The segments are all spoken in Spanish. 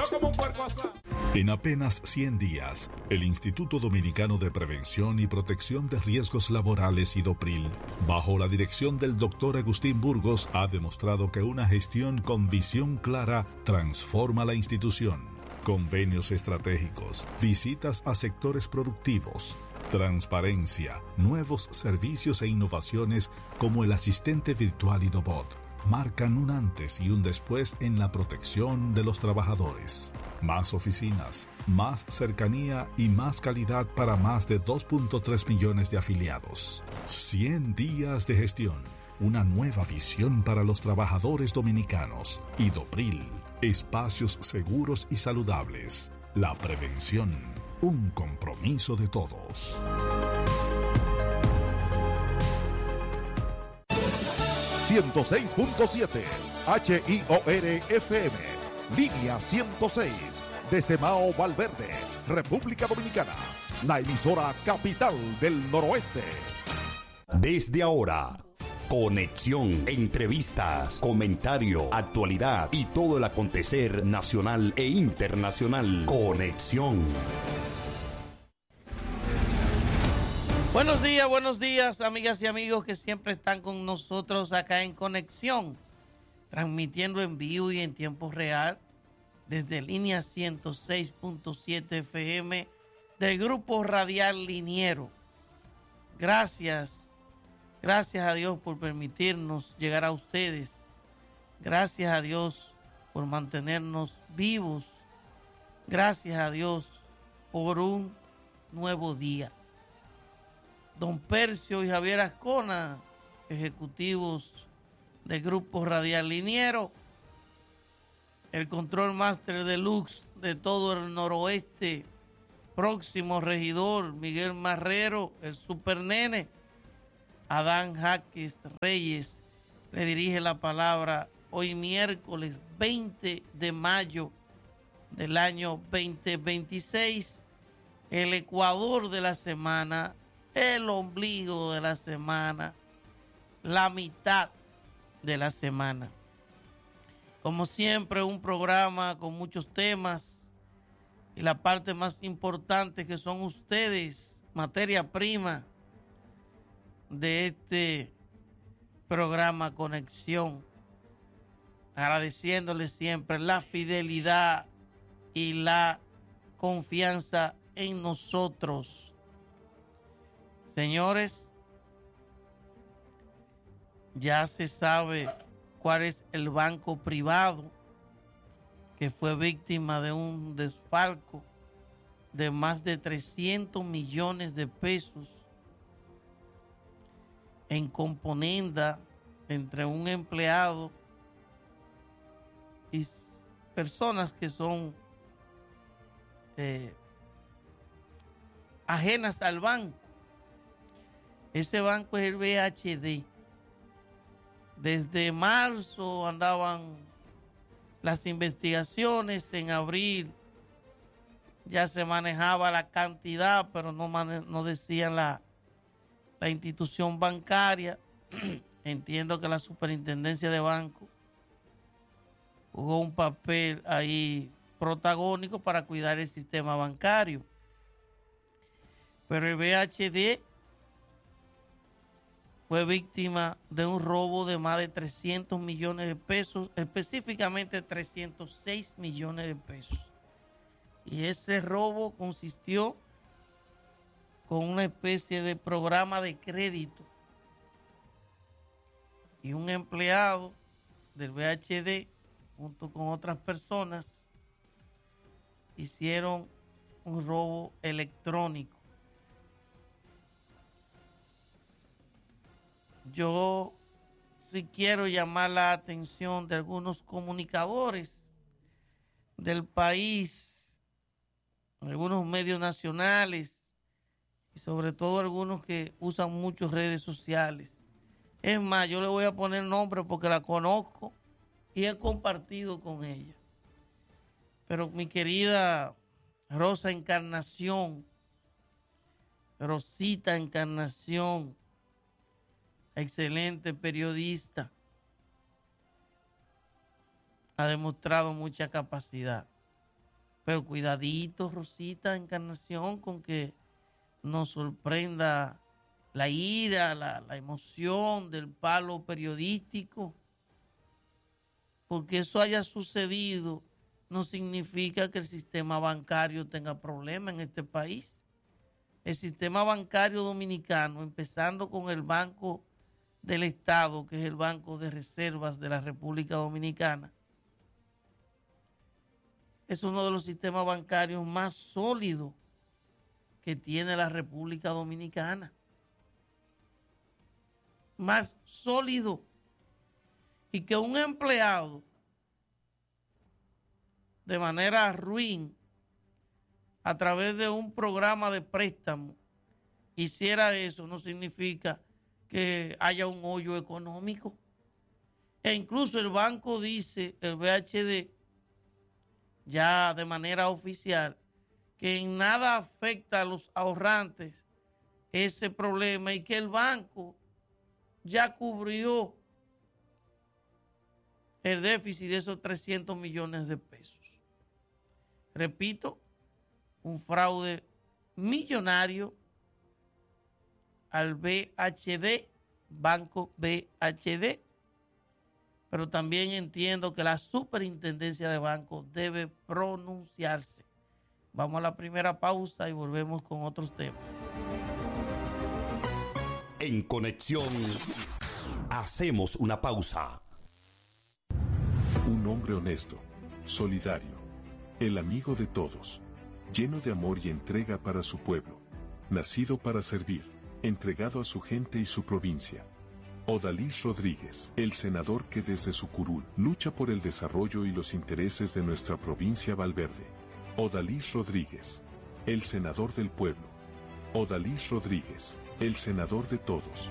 como un puerco asado. En apenas 100 días, el Instituto Dominicano de Prevención y Protección de Riesgos Laborales IDOPRIL, bajo la dirección del Dr. Agustín Burgos, ha demostrado que una gestión con visión clara transforma la institución. Convenios estratégicos, visitas a sectores productivos, transparencia, nuevos servicios e innovaciones como el asistente virtual IDOBOT marcan un antes y un después en la protección de los trabajadores. Más oficinas, más cercanía y más calidad para más de 2.3 millones de afiliados. 100 días de gestión. Una nueva visión para los trabajadores dominicanos. IDOPRIL. Espacios seguros y saludables. La prevención. Un compromiso de todos. 106.7 HIOR-FM, línea 106, desde Mao Valverde, República Dominicana, la emisora capital del noroeste. Desde ahora, conexión, entrevistas, comentario, actualidad y todo el acontecer nacional e internacional. Conexión. Buenos días, amigas y amigos que siempre están con nosotros acá en Conexión, transmitiendo en vivo y en tiempo real desde línea 106.7 FM del Grupo Radial Liniero. Gracias a Dios por permitirnos llegar a ustedes. Gracias a Dios por mantenernos vivos. Gracias a Dios por un nuevo día. Don Percio y Javier Ascona, ejecutivos del Grupo Radial Liniero, el Control Master Deluxe de todo el noroeste, próximo regidor Miguel Marrero, el Super Nene, Adán Jaques Reyes, le dirige la palabra hoy miércoles 20 de mayo del año 2026, el Ecuador de la semana, el ombligo de la semana, la mitad de la semana. Como siempre, un programa con muchos temas y la parte más importante que son ustedes, materia prima de este programa Conexión. Agradeciéndoles siempre la fidelidad y la confianza en nosotros. Señores, ya se sabe cuál es el banco privado que fue víctima de un desfalco de más de 300 millones de pesos en componenda entre un empleado y personas que son ajenas al banco. Ese banco es el BHD. Desde marzo andaban las investigaciones, en abril ya se manejaba la cantidad, pero no decían la institución bancaria. Entiendo que la superintendencia de banco jugó un papel ahí protagónico para cuidar el sistema bancario. Pero el BHD fue víctima de un robo de más de 300 millones de pesos, específicamente 306 millones de pesos. Y ese robo consistió con una especie de programa de crédito. Y un empleado del BHD, junto con otras personas, hicieron un robo electrónico. Yo sí quiero llamar la atención de algunos comunicadores del país, algunos medios nacionales y sobre todo algunos que usan muchas redes sociales. Es más, yo le voy a poner nombre porque la conozco y he compartido con ella. Pero mi querida Rosa Encarnación, Rosita Encarnación, excelente periodista, ha demostrado mucha capacidad. Pero cuidadito, Rosita Encarnación, con que nos sorprenda la ira, la emoción del palo periodístico. Porque eso haya sucedido no significa que el sistema bancario tenga problemas en este país. El sistema bancario dominicano, empezando con el Banco del Estado, que es el Banco de Reservas de la República Dominicana, es uno de los sistemas bancarios más sólidos que tiene la República Dominicana. Más sólido. Y que un empleado, de manera ruin, a través de un programa de préstamo, hiciera eso, no significa que haya un hoyo económico. E incluso el banco dice, el BHD, ya de manera oficial, que en nada afecta a los ahorrantes ese problema y que el banco ya cubrió el déficit de esos 300 millones de pesos. Repito, un fraude millonario al BHD, Banco BHD, pero también entiendo que la Superintendencia de Bancos debe pronunciarse. Vamos a la primera pausa y volvemos con otros temas. En Conexión, hacemos una pausa. Un hombre honesto, solidario, el amigo de todos, lleno de amor y entrega para su pueblo, nacido para servir, entregado a su gente y su provincia. Odalis Rodríguez, el senador que desde su curul lucha por el desarrollo y los intereses de nuestra provincia Valverde. Odalis Rodríguez, el senador del pueblo. Odalis Rodríguez, el senador de todos.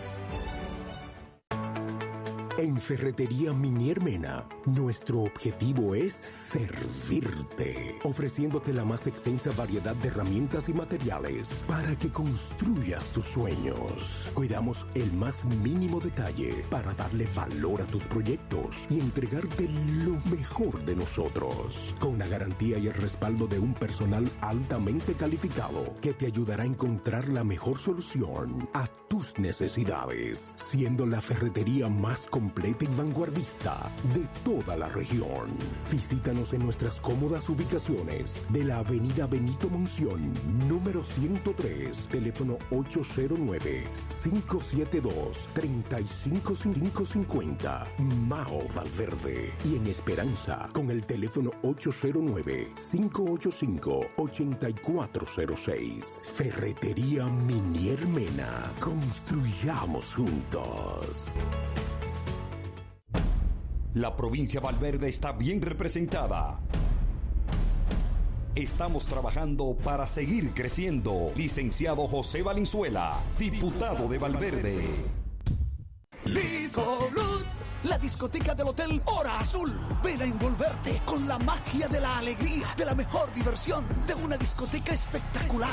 En Ferretería Minier Mena, nuestro objetivo es servirte, ofreciéndote la más extensa variedad de herramientas y materiales para que construyas tus sueños. Cuidamos el más mínimo detalle para darle valor a tus proyectos y entregarte lo mejor de nosotros, con la garantía y el respaldo de un personal altamente calificado que te ayudará a encontrar la mejor solución a tus necesidades, siendo la ferretería más completa y vanguardista de toda la región. Visítanos en nuestras cómodas ubicaciones de la avenida Benito Monción, número 103, teléfono 809-572-3550, Mao Valverde, y en Esperanza con el teléfono 809-585-8406. Ferretería Minier Mena. Construyamos juntos. La provincia Valverde está bien representada. Estamos trabajando para seguir creciendo. Licenciado José Valenzuela, diputado de Valverde. Disco Blue, la discoteca del Hotel Hora Azul. Ven a envolverte con la magia de la alegría, de la mejor diversión, de una discoteca espectacular,